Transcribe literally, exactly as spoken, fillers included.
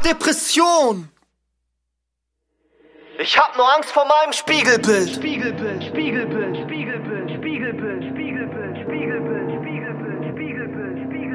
Depression. Ich hab nur Angst vor meinem Spiegelbild. Spiegelbild, Spiegelbild, Spiegelbild, Spiegelbild, Spiegelbild, Spiegelbild, Spiegelbild, Spiegelbild, Spiegelbild, Spiegelbild.